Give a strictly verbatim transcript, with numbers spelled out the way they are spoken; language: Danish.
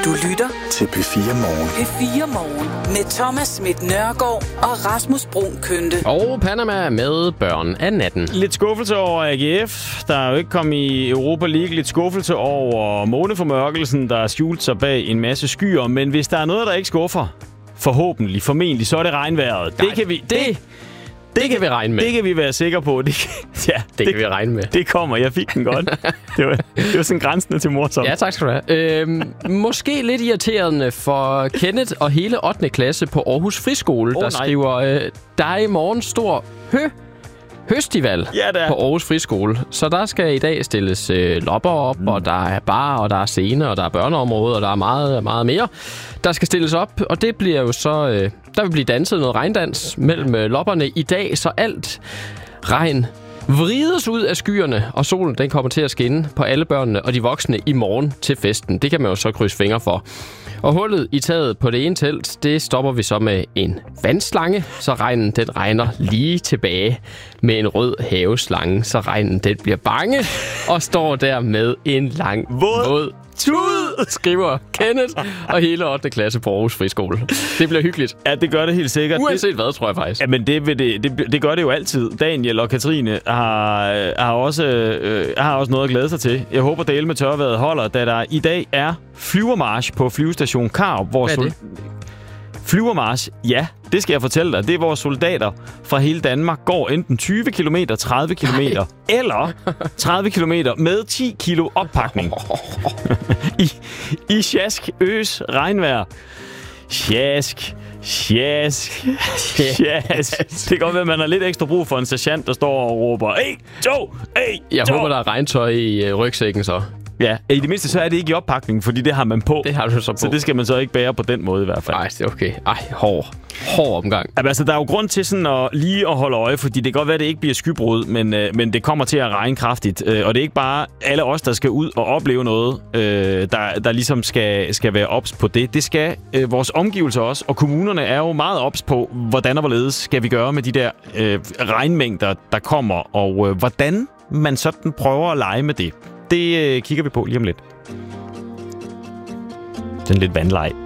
Du lytter til P fire Morgen. P fire Morgen med Thomas Schmidt Nørgaard og Rasmus Bruun Kønte. Og Panama med børn af natten. Lidt skuffelse over A G F, der er jo ikke kommet i Europa League. Lidt skuffelse over måneformørkelsen, der er skjult sig bag en masse skyer. Men hvis der er noget, der ikke skuffer, forhåbentlig, formentlig, så er det regnvejret. Nej, det kan vi... Det, det, det kan vi regne med. Det kan vi være sikre på. Det kan, ja, det, det kan vi regne med. Det kommer. Jeg fik den godt. det, var, det var sådan grænsende til morsom. Ja, tak skal du have. Øhm, måske lidt irriterende for Kenneth og hele ottende klasse på Aarhus Friskole, oh, der nej. skriver, øh, der er i morgen stor hø høstival ja, på Aarhus Friskole. Så der skal i dag stilles øh, lopper op, mm. og der er bar, og der er scene, og der er børneområde, og der er meget, meget mere, der skal stilles op. Og det bliver jo så... Øh, der vil blive danset noget regndans mellem øh, lopperne i dag, så alt regn vrides ud af skyerne, og solen den kommer til at skinne på alle børnene og de voksne i morgen til festen. Det kan man jo så krydse fingre for. Og hullet i taget på det ene telt, det stopper vi så med en vandslange, så regnen den regner lige tilbage med en rød haveslange, så regnen den bliver bange og står der med en lang våd, våd tud, skriver Kenneth og hele ottende klasse på Aarhus Friskole. Det bliver hyggeligt. Ja, det gør det helt sikkert. Uanset hvad, tror jeg faktisk. Ja, men det, det, det, det gør det jo altid. Daniel og Katrine har, har, også, øh, har også noget at glæde sig til. Jeg håber, det med tørvejret holder, da der i dag er flyvermarch på flyvestation Karup. Hvor hvad er det? Flyvermarch, ja, det skal jeg fortælle dig. Det er, hvor soldater fra hele Danmark går enten tyve kilometer, tredive kilometer eller tredive kilometer med ti kilo oppakning. I, I sjask, øs, regnvejr. Sjask, sjask, sjask. Det kan godt være, at man har lidt ekstra brug for en sergeant, der står og råber, hey, to, hey, Jeg to. håber, der er regntøj i rygsækken så. Ja, i det mindste så er det ikke i oppakningen, fordi det har man på. Det har du så på. Så det skal man så ikke bære på den måde i hvert fald. Nej, det er okay. Ej, hård. Hård omgang. Altså, der er jo grund til sådan at lige at holde øje, fordi det kan godt være, at det ikke bliver skybrud, men, øh, men det kommer til at regne kraftigt. Øh, og det er ikke bare alle os, der skal ud og opleve noget, øh, der, der ligesom skal, skal være ops på det. Det skal øh, vores omgivelser også, og kommunerne er jo meget ops på, hvordan og hvorledes skal vi gøre med de der øh, regnmængder, der kommer, og øh, hvordan man sådan prøver at lege med det. Det øh, kigger vi på lige om lidt. Den lidt vandleg.